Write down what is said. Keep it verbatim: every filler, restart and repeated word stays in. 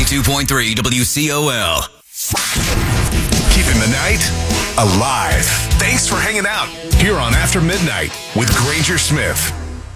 ninety-two point three W C O L. Keeping the night alive. Thanks for hanging out here on After Midnight with Granger Smith.